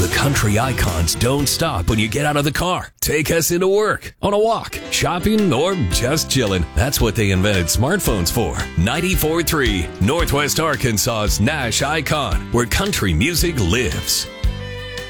The country icons don't stop when you get out of the car. Take us into work, on a walk, shopping, or just chilling. That's what they invented smartphones for. 94.3 Northwest Arkansas's Nash Icon, where country music lives.